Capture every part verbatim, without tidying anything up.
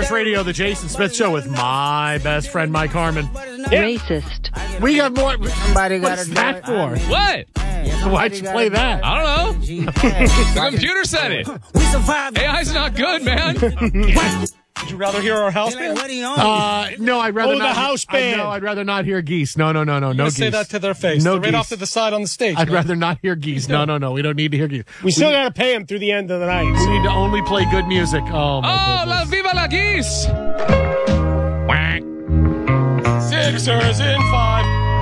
Sports Radio, the Jason Smith Show with my best friend, Mike Harmon. Yeah. Racist. We got more. Somebody got What's that for? What? Why'd you play that? I don't know. The computer said it. A I's not good, man. Would you rather hear our house band? Uh, no, I'd rather Oh, the not. house band. I, no, I'd rather not hear Geese. No, no, no, no, no You Geese. say that to their face. No They're right Geese. off to the side on the stage. I'd man. rather not hear Geese. No, no, no. We don't need to hear Geese. We still got to pay him through the end of the night. We need to only play good music. Oh, my Oh, goodness. la viva la geese. Sixers in five.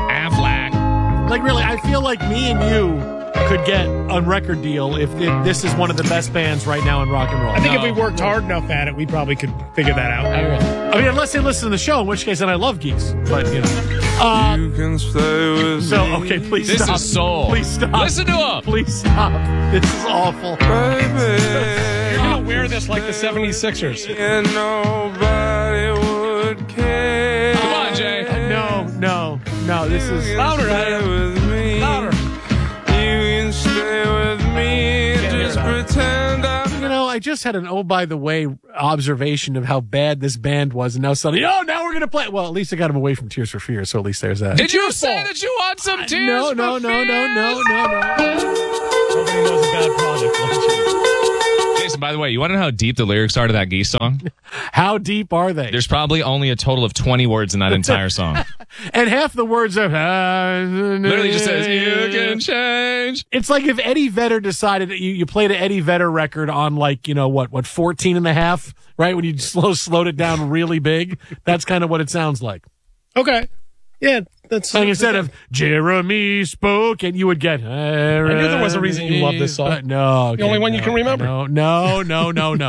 Aflac. Like, really, I feel like me and you could get a record deal if it, this is one of the best bands right now in rock and roll. I think No. if we worked hard enough at it, we probably could figure that out. I mean, unless they listen to the show, in which case then I love Geese. But, you know. Uh, You can stay with so, okay, please This stop. is soul. Please stop. Listen to him. Please stop. This is awful. baby, You're going to wear this like the seventy-sixers. and nobody would care. Come on, Jay. No, no, no. This is. Louder, Stay Adam. with me. Louder. You can stay with me. Just pretend I'm. You know, I just had an oh, by the way, observation of how bad this band was, and now suddenly, oh, now we're going to play. Well, at least I got them away from Tears for Fears, so at least there's that. Did you say that you want some tears? no, for no, no, no, no, no, no. Nobody knows a bad product. Jason, by the way, you want to know how deep the lyrics are to that Geese song? How deep are they? There's probably only a total of twenty words in that entire song. And half the words are. Literally just says, you can change. It's like if Eddie Vedder decided that you, you played an Eddie Vedder record on like, you know, what, what, fourteen and a half, right? When you slow, slowed it down really big. That's kind of what it sounds like. Okay. Yeah, that's. Like instead of Jeremy spoke, and you would get. I knew there was a reason you love this song. No. The only one you no, can remember. No, no, no, no, no.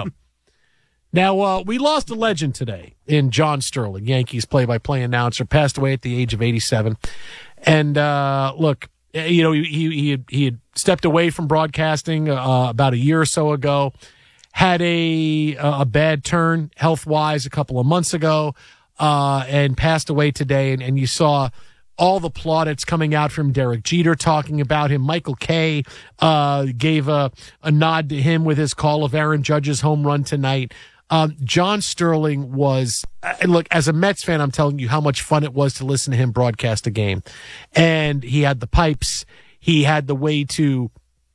Now, uh, we lost a legend today in John Sterling, Yankees play-by-play announcer, passed away at the age of eighty-seven. And, uh, look, you know, he, he, had, he had stepped away from broadcasting uh, about a year or so ago, had a, a bad turn health-wise a couple of months ago, uh, and passed away today. And, and you saw all the plaudits coming out from Derek Jeter talking about him. Michael Kay uh, gave a, a nod to him with his call of Aaron Judge's home run tonight. Um, John Sterling was, and look, as a Mets fan, I'm telling you how much fun it was to listen to him broadcast a game. And he had the pipes. He had the way to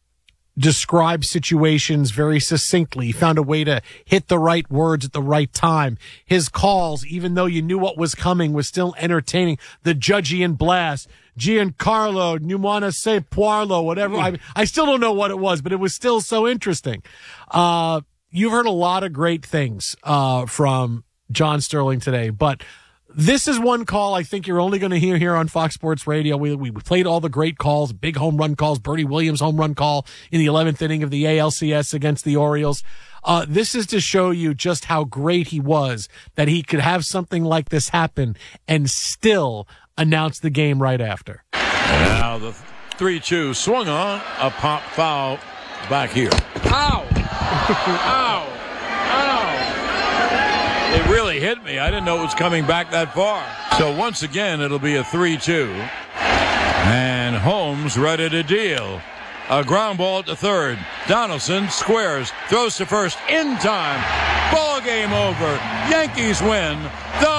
describe situations very succinctly. He found a way to hit the right words at the right time. His calls, even though you knew what was coming, was still entertaining. The Judgian blast, Giancarlo, you want to say Poirlo, whatever. I, I still don't know what it was, but it was still so interesting. Uh, you've heard a lot of great things uh, from John Sterling today, but this is one call I think you're only going to hear here on Fox Sports Radio. We, we played all the great calls, big home run calls, Bertie Williams home run call in the eleventh inning of the A L C S against the Orioles. Uh, this is to show you just how great he was, that he could have something like this happen and still announce the game right after. And now the three two swung on, a pop foul back here. Ow! Ow! Ow! It really hit me. I didn't know it was coming back that far. So once again, it'll be a three two. And Holmes ready to deal. A ground ball to third. Donaldson squares, throws to first in time. Ball game over. Yankees win. The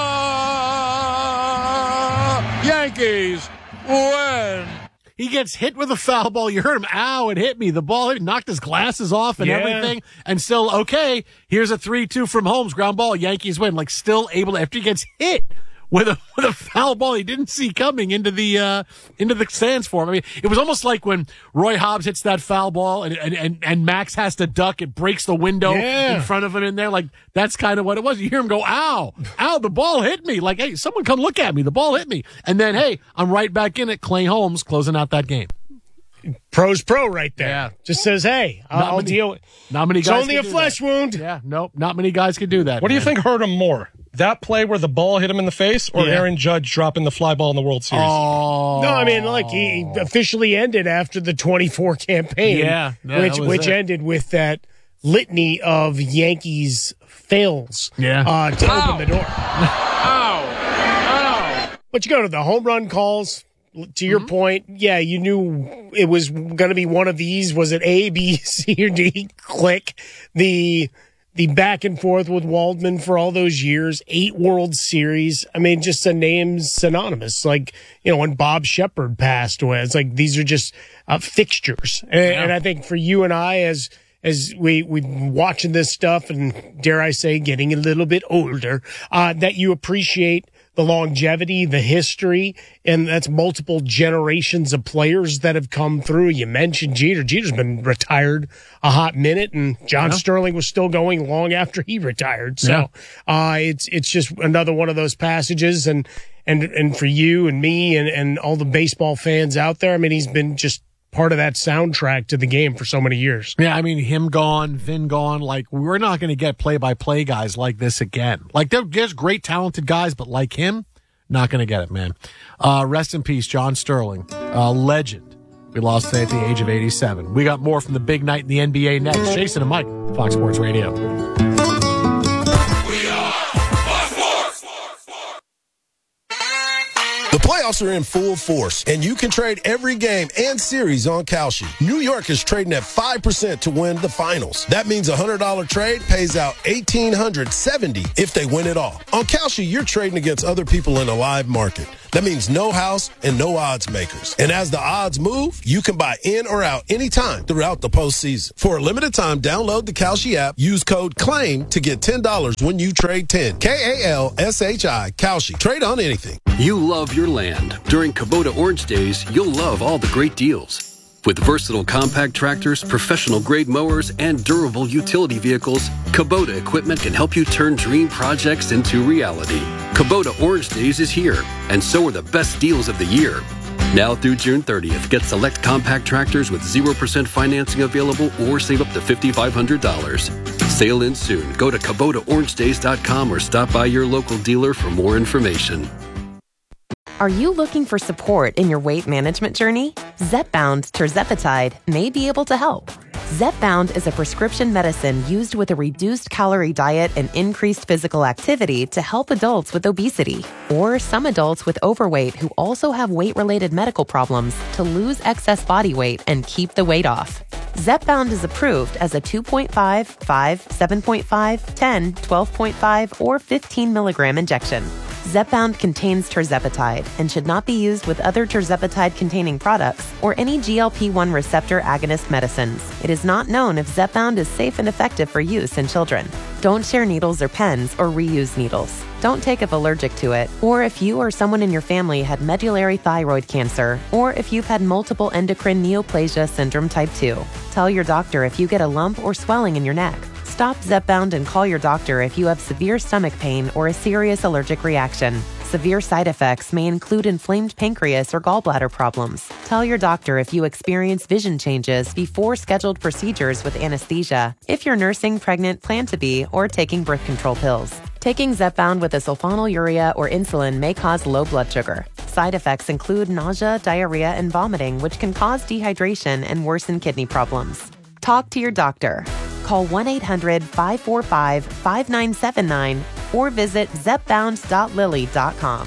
Yankees win. He gets hit with a foul ball. You heard him, ow, it hit me. The ball hit, knocked his glasses off and Yeah. everything. And still, okay, here's a three two from Holmes. Ground ball, Yankees win. Like, still able to, after he gets hit with a with a foul ball he didn't see coming into the uh into the stands for him. I mean, it was almost like when Roy Hobbs hits that foul ball and and, and, and Max has to duck. It breaks the window Yeah. in front of him in there. Like, that's kind of what it was. You hear him go, ow, ow, the ball hit me. Like, hey, someone come look at me. The ball hit me. And then, hey, I'm right back in it. Clay Holmes closing out that game. Pro's pro right there. Yeah. Just says, hey, I'll, Not I'll many- deal with it. Not many It's guys only can a do flesh that. wound. Yeah, nope, not many guys can do that. What do you man. think hurt him more? That play where the ball hit him in the face, or Yeah. Aaron Judge dropping the fly ball in the World Series? Oh, No, I mean, look, he officially ended after the twenty-four campaign, Yeah, yeah, which that was which it. ended with that litany of Yankees fails Yeah. uh, to open the door. Ow! Ow! But you go to the home run calls. To your point, yeah, you knew it was going to be one of these. Was it A, B, C, or D? Click. The the back and forth with Waldman for all those years, eight World Series. I mean, just a name synonymous. Like, you know, when Bob Shepard passed away, it's like these are just uh, fixtures. And, Yeah. and I think for you and I, as as we we've been watching this stuff, and dare I say, getting a little bit older, uh, that you appreciate the longevity, the history, and that's multiple generations of players that have come through. You mentioned Jeter. Jeter's been retired a hot minute, and John Yeah. Sterling was still going long after he retired. So uh, it's it's just another one of those passages, and and and for you and me and, and all the baseball fans out there, I mean, he's been just part of that soundtrack to the game for so many years. Yeah, I mean, him gone, Vin gone. Like, we're not going to get play-by-play guys like this again. Like, there, there's great, talented guys, but like him, not going to get it, man. Uh, rest in peace, John Sterling, uh, legend. We lost today at the age of eighty-seven. We got more from the big night in the N B A next. Jason and Mike, Fox Sports Radio. The playoffs are in full force, and you can trade every game and series on Kalshi. New York is trading at five percent to win the finals. That means a one hundred dollars trade pays out one thousand eight hundred seventy dollars if they win it all. On Kalshi, you're trading against other people in a live market. That means no house and no odds makers. And as the odds move, you can buy in or out anytime throughout the postseason. For a limited time, download the Kalshi app, use code CLAIM to get ten dollars when you trade ten. K A L S H I, Kalshi. Trade on anything. You love your land. During Kubota Orange Days, you'll love all the great deals. With versatile compact tractors, professional-grade mowers, and durable utility vehicles, Kubota equipment can help you turn dream projects into reality. Kubota Orange Days is here, and so are the best deals of the year. Now through June thirtieth, get select compact tractors with zero percent financing available or save up to five thousand five hundred dollars. Sale in soon. Go to Kubota Orange Days dot com or stop by your local dealer for more information. Are you looking for support in your weight management journey? Zepbound Tirzepatide may be able to help. Zepbound is a prescription medicine used with a reduced calorie diet and increased physical activity to help adults with obesity or some adults with overweight who also have weight-related medical problems to lose excess body weight and keep the weight off. Zepbound is approved as a two point five, five, seven point five, ten, twelve point five, or fifteen milligram injection. Zepbound contains tirzepatide and should not be used with other tirzepatide-containing products or any G L P one receptor agonist medicines. It is not known if Zepbound is safe and effective for use in children. Don't share needles or pens or reuse needles. Don't take if allergic to it, or if you or someone in your family had medullary thyroid cancer, or if you've had multiple endocrine neoplasia syndrome type two. Tell your doctor if you get a lump or swelling in your neck. Stop Zepbound and call your doctor if you have severe stomach pain or a serious allergic reaction. Severe side effects may include inflamed pancreas or gallbladder problems. Tell your doctor if you experience vision changes before scheduled procedures with anesthesia, if you're nursing, pregnant, plan to be, or taking birth control pills. Taking Zepbound with a sulfonylurea or insulin may cause low blood sugar. Side effects include nausea, diarrhea, and vomiting, which can cause dehydration and worsen kidney problems. Talk to your doctor. Call one eight hundred, five four five, five nine seven nine or visit zepbound dot lilly dot com.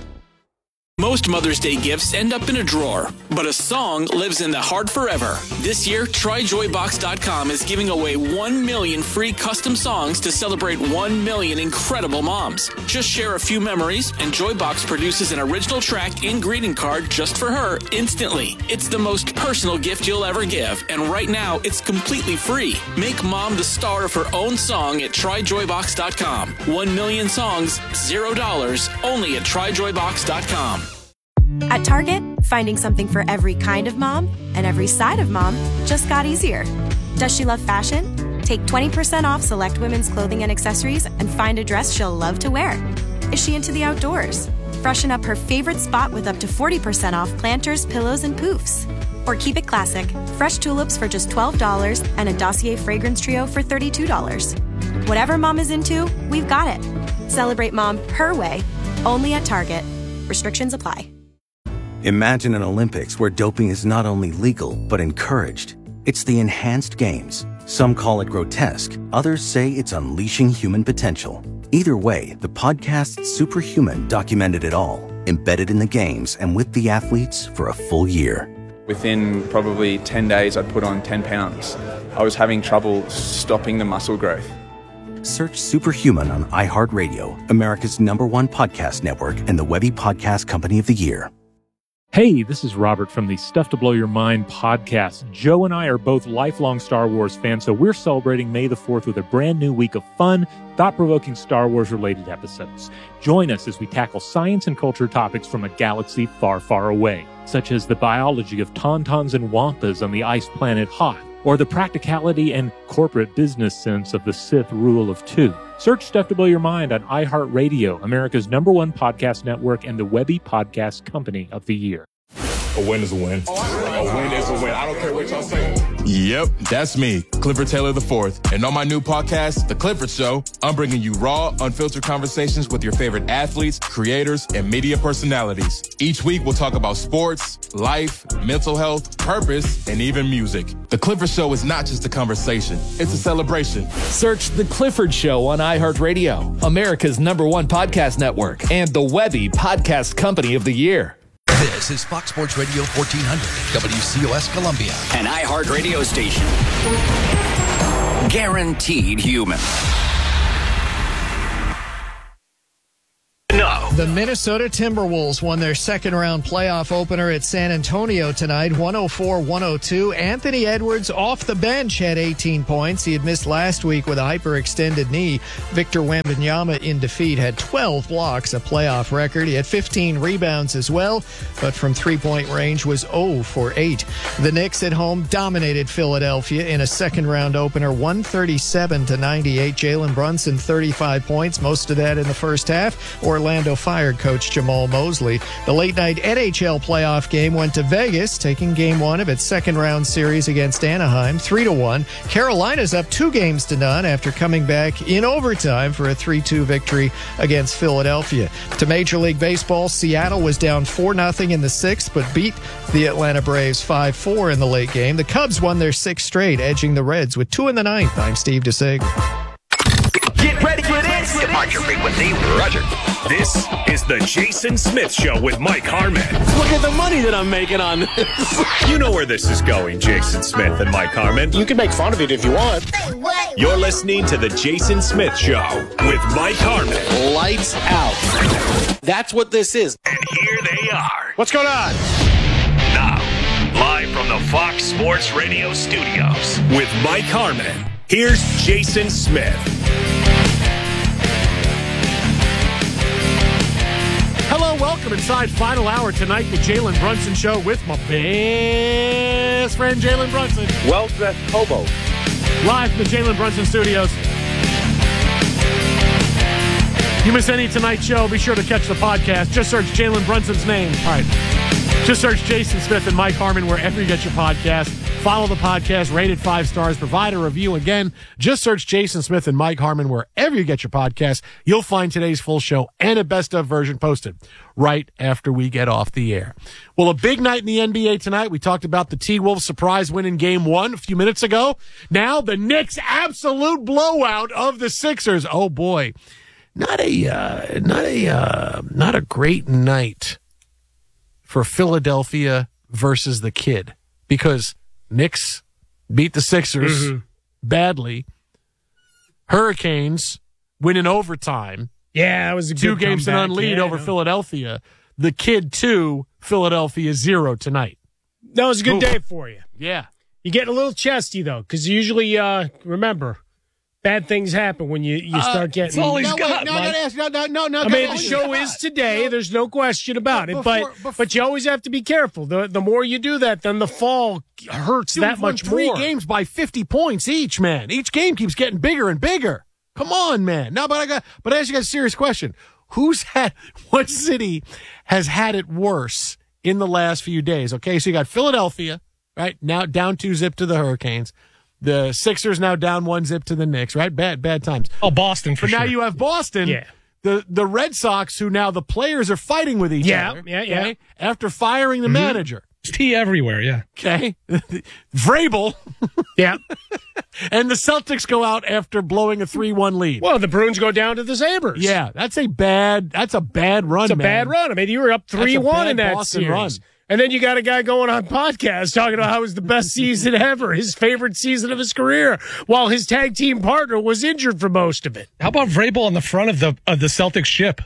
Most Mother's Day gifts end up in a drawer, but a song lives in the heart forever. This year, try joy box dot com is giving away one million free custom songs to celebrate one million incredible moms. Just share a few memories, and Joybox produces an original track and greeting card just for her instantly. It's the most personal gift you'll ever give, and right now, it's completely free. Make mom the star of her own song at try joy box dot com. One million songs, zero dollars, only at try joy box dot com. At Target, finding something for every kind of mom and every side of mom just got easier. Does she love fashion? Take twenty percent off select women's clothing and accessories and find a dress she'll love to wear. Is she into the outdoors? Freshen up her favorite spot with up to forty percent off planters, pillows, and poofs. Or keep it classic, fresh tulips for just twelve dollars and a Dossier fragrance trio for thirty-two dollars. Whatever mom is into, we've got it. Celebrate mom her way, only at Target. Restrictions apply. Imagine an Olympics where doping is not only legal, but encouraged. It's the Enhanced Games. Some call it grotesque. Others say it's unleashing human potential. Either way, the podcast Superhuman documented it all, embedded in the games and with the athletes for a full year. Within probably ten days, I'd put on ten pounds. I was having trouble stopping the muscle growth. Search Superhuman on iHeartRadio, America's number one podcast network and the Webby Podcast Company of the Year. Hey, this is Robert from the Stuff to Blow Your Mind podcast. Joe and I are both lifelong Star Wars fans, so we're celebrating May the fourth with a brand new week of fun, thought-provoking Star Wars-related episodes. Join us as we tackle science and culture topics from a galaxy far, far away, such as the biology of tauntauns and wampas on the ice planet Hoth, or the practicality and corporate business sense of the Sith rule of two. Search Stuff to Blow Your Mind on iHeartRadio, America's number one podcast network and the Webby Podcast Company of the Year. A win is a win. A win is a win. I don't care what y'all say. Yep, that's me, Clifford Taylor the fourth. And on my new podcast, The Clifford Show, I'm bringing you raw, unfiltered conversations with your favorite athletes, creators, and media personalities. Each week, we'll talk about sports, life, mental health, purpose, and even music. The Clifford Show is not just a conversation. It's a celebration. Search The Clifford Show on iHeartRadio, America's number one podcast network, and the Webby Podcast Company of the Year. This is Fox Sports Radio fourteen hundred, W C O S Columbia. An iHeart radio station. Guaranteed human. No. The Minnesota Timberwolves won their second-round playoff opener at San Antonio tonight, one oh four one oh two. Anthony Edwards off the bench had eighteen points. He had missed last week with a hyperextended knee. Victor Wembanyama in defeat had twelve blocks, a playoff record. He had fifteen rebounds as well, but from three-point range was oh for eight. The Knicks at home dominated Philadelphia in a second-round opener, one thirty-seven to ninety-eight. Jalen Brunson, thirty-five points, most of that in the first half. Orlando fired coach Jamal Mosley. The late-night N H L playoff game went to Vegas, taking game one of its second-round series against Anaheim, three to one. Carolina's up two games to none after coming back in overtime for a three two victory against Philadelphia. To Major League Baseball, Seattle was down four nothing in the sixth, but beat the Atlanta Braves five four in the late game. The Cubs won their sixth straight, edging the Reds with two in the ninth. I'm Steve DeSager. Get ready for this. Depart your frequency. Roger. This is the Jason Smith Show with Mike Harmon. Look at the money that I'm making on this. You know where this is going, Jason Smith and Mike Harmon. You can make fun of it if you want. You're listening to the Jason Smith Show with Mike Harmon. Lights out. That's what this is. And here they are. What's going on? Now, live from the Fox Sports Radio studios with Mike Harmon. Here's Jason Smith. Hello, welcome inside final hour tonight, the Jalen Brunson Show with my best friend Jalen Brunson. Well-dressed hobo. Live from the Jalen Brunson Studios. You miss any tonight's show, be sure to catch the podcast. Just search Jalen Brunson's name. All right. Just search Jason Smith and Mike Harmon wherever you get your podcast. Follow the podcast, rate it five stars, provide a review. Again, just search Jason Smith and Mike Harmon wherever you get your podcast. You'll find today's full show and a best-of version posted right after we get off the air. Well, a big night in the N B A tonight. We talked about the T-Wolves surprise win in game one a few minutes ago. Now, the Knicks' absolute blowout of the Sixers. Oh, boy. Not a, uh, not a, uh, not a great night for Philadelphia versus the Kid, because Knicks beat the Sixers mm-hmm. badly. Hurricanes win in overtime. Yeah, it was a two good games to none lead yeah, over Philadelphia. The Kid two, Philadelphia zero tonight. That was a good Ooh. day for you. Yeah, you get a little chesty though, because usually, uh, remember, bad things happen when you, you start uh, getting. That's all he's no, got. Wait, no, no, no, no, no, no. I mean, the show is today. No, there's no question about before, it. But before, but you always have to be careful. The the more you do that, then the fall hurts Dude, that much three more. Three games by fifty points each, man. Each game keeps getting bigger and bigger. Come on, man. No, but I got. But I ask you guys a serious question. Who's had? What city has had it worse in the last few days? Okay, so you got Philadelphia, right now down two zip to the Hurricanes. The Sixers now down one zip to the Knicks, right? Bad, bad times. Oh, Boston for but sure. But now you have Boston. Yeah. The the Red Sox, who now the players are fighting with each yeah, other. Yeah, yeah, okay, after firing the mm-hmm. manager. Tea everywhere, yeah. Okay. Vrabel. Yeah. And the Celtics go out after blowing a three one lead. Well, the Bruins go down to the Sabres. Yeah, that's a bad, that's a bad run, It's a man. bad run. I mean, you were up three one in that Boston series. Run. And then you got a guy going on podcast talking about how it was the best season ever, his favorite season of his career, while his tag team partner was injured for most of it. How about Vrabel on the front of the of the Celtics ship?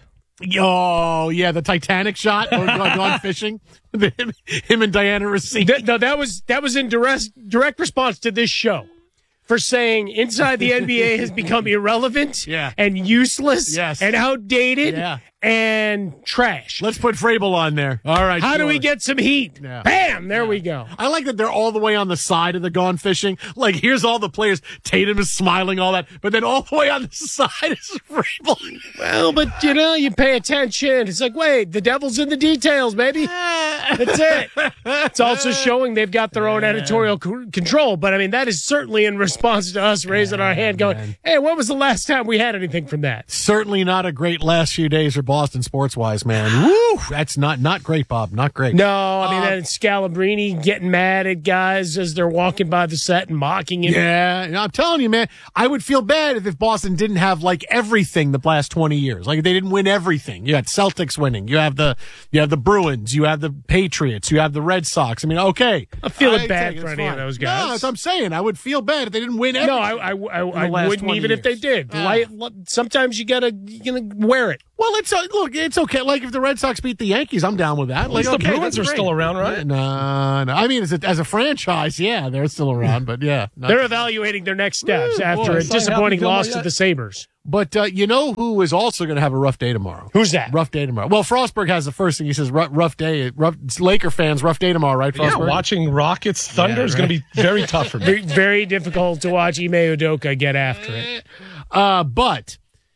Oh, yeah, the Titanic shot going, going fishing. him, him and Diana Rossini. Th- no, that was that was in direct direct response to this show for saying inside the N B A has become irrelevant yeah. and useless yes. and outdated yeah. and trash. Let's put Vrabel on there. All right. How sure. do we get some heat? Yeah. Bam! There yeah. we go. I like that they're all the way on the side of the gone fishing. Like, here's all the players. Tatum is smiling, all that. But then all the way on the side is Vrabel. Well, but, you know, you pay attention. It's like, wait, the devil's in the details, baby. That's it. It's also showing they've got their own editorial c- control. But, I mean, that is certainly in response to us raising our hand going, man. Hey, when was the last time we had anything from that? Certainly not a great last few days for Boston sports-wise, man. Woo! That's not, not great, Bob. Not great. No, I mean, uh, that's Scalabrini getting mad at guys as they're walking by the set and mocking him. Yeah, I'm telling you, man, I would feel bad if, if Boston didn't have, like, everything the last twenty years. Like, they didn't win everything. You had Celtics winning. You have the you have the Bruins. You have the Patriots. You have the Red Sox. I mean, okay. I'm feeling I bad take, for any fine. of those guys. No, that's what I'm saying. I would feel bad if they didn't win everything. No, I, I, I, I last wouldn't even years. if they did. Ah. Light, sometimes you gotta, you gotta wear it. Well, it's uh, look, it's okay. Like if the Red Sox beat the Yankees, I'm down with that. Like the okay, Bruins are great. still around, right? No, no. I mean, as a, as a franchise, yeah, they're still around. But yeah, not- They're evaluating their next steps Woo, after boy, a sign disappointing happy loss Gilmore to the yet? Sabres. But uh, you know who is also going to have a rough day tomorrow? Who's that? Rough day tomorrow. Well, Frostberg has the first thing. He says, rough, rough day. Rough, it's Laker fans, rough day tomorrow, right, Yeah, Frostberg? watching Rockets Thunder Yeah, is going to be very tough for me. Very, very difficult to watch Ime Udoka get after it. Uh, but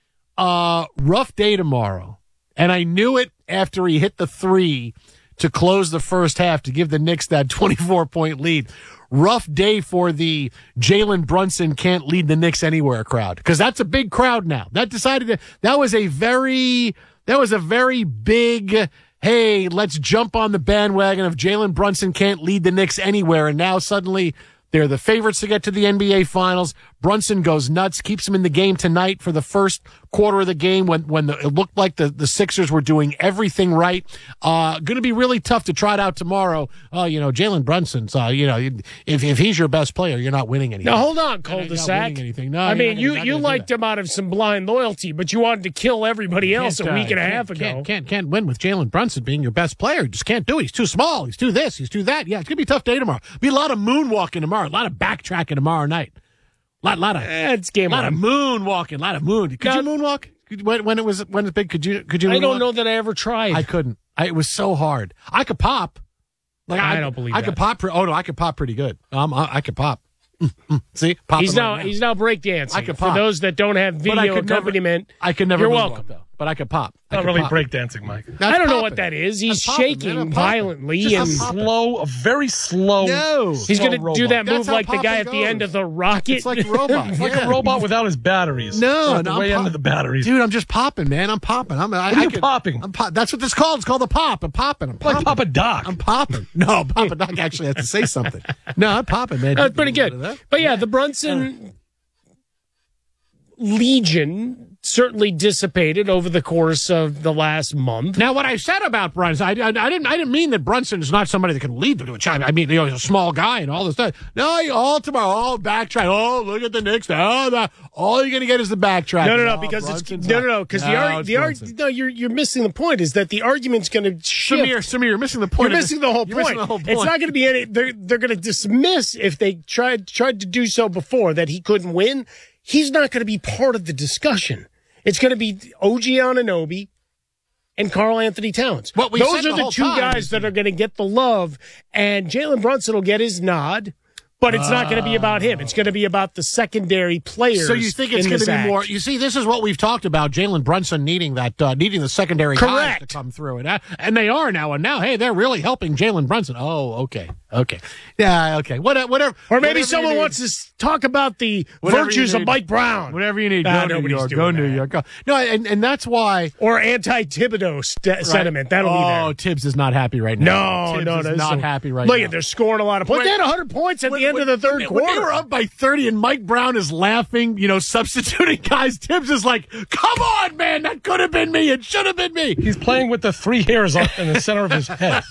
uh, rough day tomorrow. And I knew it after he hit the three to close the first half to give the Knicks that twenty-four point lead. Rough day for the Jalen Brunson can't lead the Knicks anywhere crowd, because that's a big crowd now. That decided to, that was a very that was a very big, hey, let's jump on the bandwagon of Jalen Brunson can't lead the Knicks anywhere, and now suddenly they're the favorites to get to the N B A Finals. Brunson goes nuts, keeps him in the game tonight for the first quarter of the game when when the, it looked like the, the Sixers were doing everything right. Uh, going to be really tough to try it out tomorrow. Oh, you know, Jalen Brunson's, uh, you know, if if he's your best player, you're not winning anything. Now, hold on, You're not cul-de-sac. winning anything. No, I you're mean, not- you, you're not you gonna do liked that. him out of some blind loyalty, but you wanted to kill everybody else Can't, a week uh, and a can't- half ago. Can't, can't, can't win with Jalen Brunson being your best player. You just can't do it. He's too small. He's too this. He's too that. Yeah, it's going to be a tough day tomorrow. Be a lot of moonwalking tomorrow. A lot of backtracking tomorrow night. A lot, lot of, Eh, it's game lot on. of moonwalking. A lot of moon. Could Now- you moonwalk? Could- When, when it was when it was big, could you could you? I don't moonwalk? know that I ever tried. I couldn't. I, it was so hard. I could pop. Like I don't believe I that. could pop. Pre- oh no, I could pop pretty good. Um, I, I could pop. Mm, mm. See, popping he's now right now. he's now breakdancing. I could For pop. those that don't have But I video could never- accompaniment, I could never. You're moonwalk, welcome. though. But I could pop. I Not could really pop. breakdancing, Mike. That's I don't know popping. what that is. He's I'm popping, shaking man. I'm popping. violently, Just a and slow, a very slow. No. he's slow going to do robot. that That's move how like the guy popping at the end goes. of the rocket. It's like a robot. It's like Yeah. a robot without his batteries. No, At the no, way I'm end pop- of the batteries. Dude, I'm just popping, man. I'm popping. I'm. I, What are I you could- popping? I'm pop- That's what this called. It's called a pop. I'm popping. I'm popping. Like Papa Doc. I'm popping. No, Papa Doc actually has to say something. No, I'm popping, man. That's pretty You good. know that? But yeah, the Brunson legion certainly dissipated over the course of the last month. Now, what I said about Brunson, I, I, I didn't. I didn't mean that Brunson is not somebody that can lead to a child. I mean, you know, he's a small guy and all this stuff. No, you all tomorrow, all backtrack. Oh, look at the Knicks. Oh, the, all you're gonna get is the backtrack. No, no, no, Oh, because it's Brunson's no, not- no, no, because the No, arg, it's the arg, Brunson. no, you're you're missing the point. Is that the argument's going to shift? Samir, Samir, you're missing the point. You're of missing this. the whole You're point. missing the whole It's point. not going to be any. They're they're going to dismiss if they tried tried to do so before that he couldn't win. He's not going to be part of the discussion. It's going to be O G Anunoby and Karl Anthony Towns. What we Those said are the the whole two time guys is- that are going to get the love, and Jalen Brunson will get his nod. But it's not going to be about him. It's going to be about the secondary players. So you think it's in going to this be act. more? You see, this is what we've talked about: Jalen Brunson needing that, uh, needing the secondary guys Correct. to come through, and uh, and they are now. And now, hey, they're really helping Jalen Brunson. Oh, okay, okay, yeah, okay. What, whatever. Or maybe whatever you someone need. wants to s- talk about the Whatever virtues you of need. Mike Brown. Whatever you need. Nah, Go New nobody's York. doing Go New that. York. Go. No, and and that's why. Or anti-Thibodeau st- sentiment. That'll oh, be there. Tibbs is not happy right now. No, Tibbs no, is no. not so- happy right Look now. at they're scoring a lot of points. When- they had one hundred points at When- the end when- of the third when, quarter. When they were up by thirty and Mike Brown is laughing, you know, substituting guys, Tibbs is like, come on, man, that could have been me. It should have been me. He's playing with the three hairs on, in the center of his head.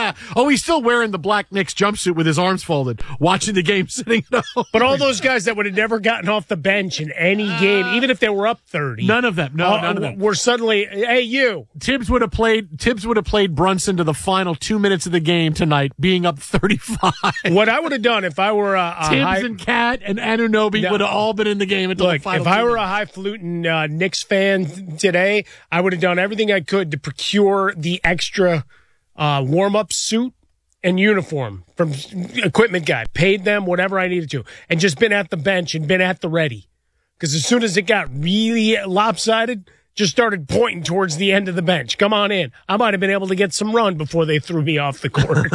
Oh, he's still wearing the black Knicks jumpsuit with his arms folded, watching the game sitting at home. But all those guys that would have never gotten off the bench in any game, even if they were up thirty. None of them. No, uh, none of them. Were suddenly, hey, you. Tibbs would have played Tibbs would have played Brunson to the final two minutes of the game tonight, being up thirty-five. What I would have done if I were a, a Tibbs high, and Cat and Anunoby No. would have all been in the game until Look, the final if I two were a minutes. highfalutin uh, Knicks fan today, I would have done everything I could to procure the extra uh, warm-up suit and uniform from equipment guy, paid them whatever I needed to, and just been at the bench and been at the ready. Because as soon as it got really lopsided, just started pointing towards the end of the bench. Come on in. I might have been able to get some run before they threw me off the court.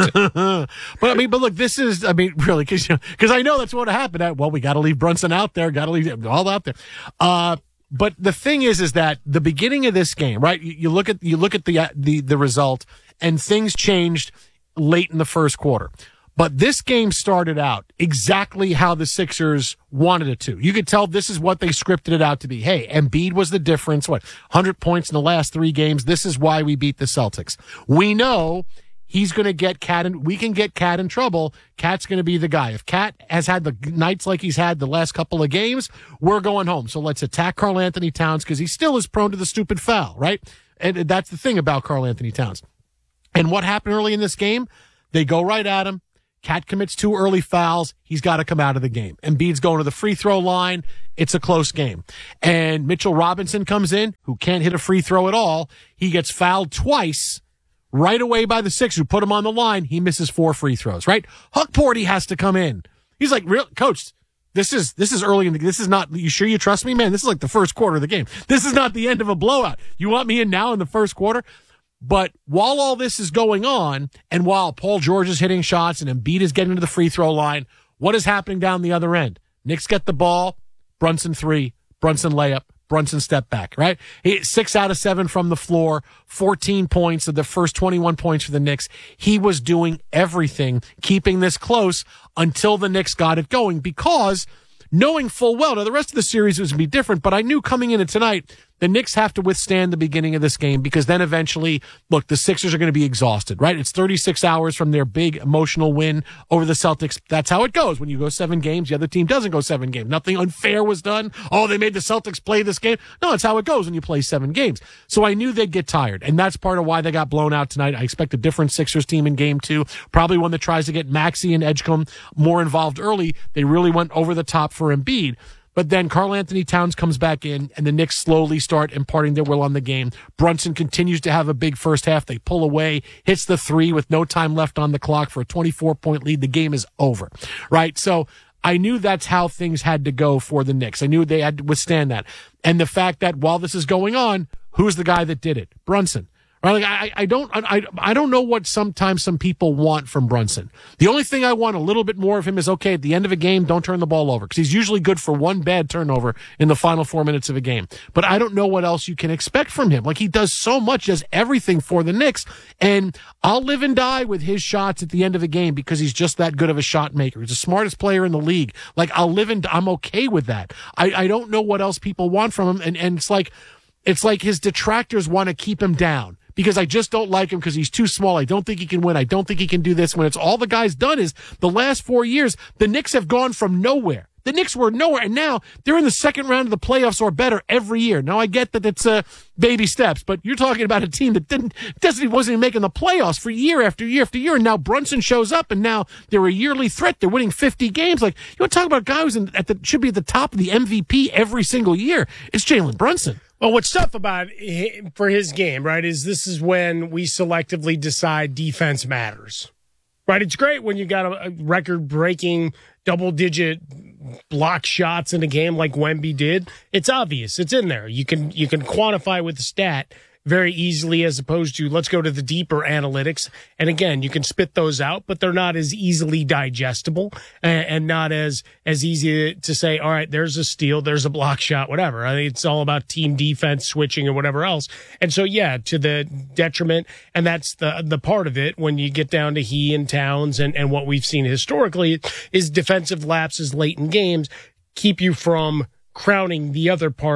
But I mean, but look, this is, I mean, really, because you know, I know that's what happened. Well, we got to leave Brunson out there, got to leave it all out there. Uh, but the thing is, is that the beginning of this game, right? You, you look at you look at the uh, the the result, and things changed late in the first quarter. But this game started out exactly how the Sixers wanted it to. You could tell this is what they scripted it out to be. Hey, Embiid was the difference. What, one hundred points in the last three games. This is why we beat the Celtics. We know he's going to get Cat in, we can get Cat in trouble. Cat's going to be the guy. If Cat has had the nights like he's had the last couple of games, we're going home. So let's attack Karl Anthony Towns because he still is prone to the stupid foul, right? And that's the thing about Karl Anthony Towns. And what happened early in this game? They go right at him. Cat commits two early fouls. He's got to come out of the game. Embiid's going to the free throw line. It's a close game. And Mitchell Robinson comes in, who can't hit a free throw at all. He gets fouled twice right away by the Sixers, who put him on the line. He misses four free throws, right? Huckporty has to come in. He's like, real coach, this is, this is early in the, this is not, you sure you trust me, man? This is like the first quarter of the game. This is not the end of a blowout. You want me in now in the first quarter? But while all this is going on, and while Paul George is hitting shots and Embiid is getting to the free throw line, what is happening down the other end? Knicks get the ball, Brunson three, Brunson layup, Brunson step back, right? He, six out of seven from the floor, fourteen points of the first twenty-one points for the Knicks. He was doing everything, keeping this close until the Knicks got it going, because knowing full well, now the rest of the series was going to be different, but I knew coming into tonight, the Knicks have to withstand the beginning of this game, because then eventually, look, the Sixers are going to be exhausted, right? It's thirty-six hours from their big emotional win over the Celtics. That's how it goes. When you go seven games, the other team doesn't go seven games. Nothing unfair was done. Oh, they made the Celtics play this game. No, it's how it goes when you play seven games. So I knew they'd get tired, and that's part of why they got blown out tonight. I expect a different Sixers team in game two, probably one that tries to get Maxey and Edgecombe more involved early. They really went over the top for Embiid. But then Karl Anthony Towns comes back in, and the Knicks slowly start imparting their will on the game. Brunson continues to have a big first half. They pull away, hits the three with no time left on the clock for a twenty-four point lead. The game is over, right? So I knew that's how things had to go for the Knicks. I knew they had to withstand that. And the fact that while this is going on, who's the guy that did it? Brunson. Right? Like I, I don't, I, I don't know what sometimes some people want from Brunson. The only thing I want a little bit more of him is, okay, at the end of a game, don't turn the ball over, because he's usually good for one bad turnover in the final four minutes of a game. But I don't know what else you can expect from him. Like, he does so much, does everything for the Knicks, and I'll live and die with his shots at the end of a game because he's just that good of a shot maker. He's the smartest player in the league. Like, I'll live and I'm okay with that. I, I don't know what else people want from him, and, and it's like, it's like his detractors want to keep him down, because I just don't like him because he's too small. I don't think he can win. I don't think he can do this. When it's all the guy's done is the last four years, the Knicks have gone from nowhere. The Knicks were nowhere, and now they're in the second round of the playoffs or better every year. Now, I get that it's uh, baby steps, but you're talking about a team that didn't, doesn't, wasn't even making the playoffs for year after year after year, and now Brunson shows up, and now they're a yearly threat. They're winning fifty games. Like, you want to talk about a guy who's in, at the, should be at the top of the M V P every single year. It's Jalen Brunson. Well, what's tough about him, for his game, right, is this is when we selectively decide defense matters, right? It's great when you got a, a record-breaking double-digit block shots in a game like Wemby did. It's obvious. It's in there. You can you can quantify with the stat very easily, as opposed to let's go to the deeper analytics. And again, you can spit those out, but they're not as easily digestible and, and not as as easy to say, all right, there's a steal, there's a block shot, whatever. I think it's all about team defense, switching, and whatever else. And so, yeah, to the detriment, and that's the the part of it when you get down to he and Towns, and, and what we've seen historically is defensive lapses late in games keep you from crowning the other parts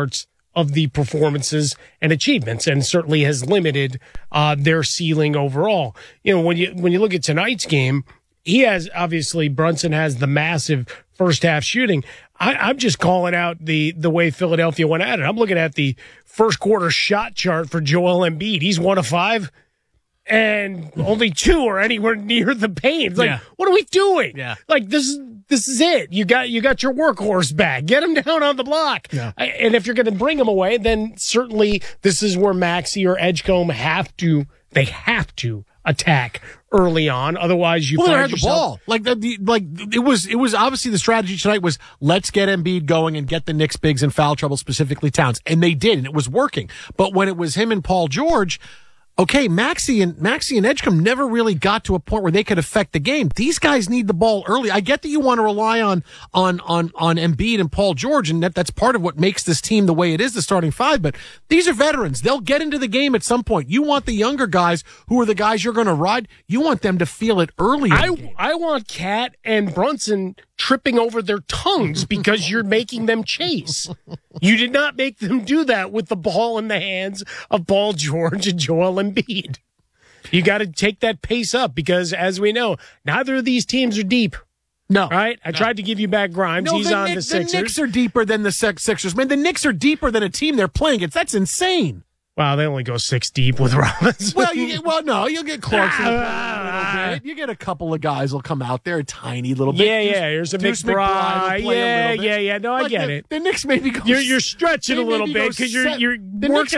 of the performances and achievements, and certainly has limited uh, their ceiling overall. You know, when you when you look at tonight's game, he has obviously Brunson has the massive first half shooting. I, I'm just calling out the the way Philadelphia went at it. I'm looking at the first quarter shot chart for Joel Embiid. He's one of five, and only two are anywhere near the paint. It's like, Yeah. what are we doing? Yeah. Like this is this is it. You got you got your workhorse back. Get him down on the block. Yeah. I, and if you're going to bring him away, then certainly this is where Maxey or Edgecombe have to. They have to attack early on. Otherwise, you well, they find had the yourself. ball. Like the, the like it was it was obviously the strategy tonight was let's get Embiid going and get the Knicks bigs in foul trouble, specifically Towns, and they did, and it was working. But when it was him and Paul George, okay, Maxey and Maxey and Edgecombe never really got to a point where they could affect the game. These guys need the ball early. I get that you want to rely on on on on Embiid and Paul George, and that that's part of what makes this team the way it is, the starting five. But these are veterans; they'll get into the game at some point. You want the younger guys, who are the guys you're going to ride. You want them to feel it early. In I the game. I want Cat and Brunson tripping over their tongues because you're making them chase. You did not make them do that with the ball in the hands of Paul George and Joel Embiid. You got to take that pace up because, as we know, neither of these teams are deep. No. Right? I No. tried to give you back Grimes. No, He's the, on Knick- the Sixers. the Knicks are deeper than the Sex- Sixers. Man, the Knicks are deeper than a team they're playing against. That's insane. Wow, they only go six deep with Robinson. Well, you get, well, no, you'll get Clarkson a little bit. You get a couple of guys will come out there, a tiny little bit. Yeah, Deuce- yeah. Here's a Deuce McBride. McBride will play a Yeah, little bit. yeah, yeah. No, I But get the, it. The Knicks maybe go. You're, you're stretching they a little maybe bit go because you're se- you're the working Knicks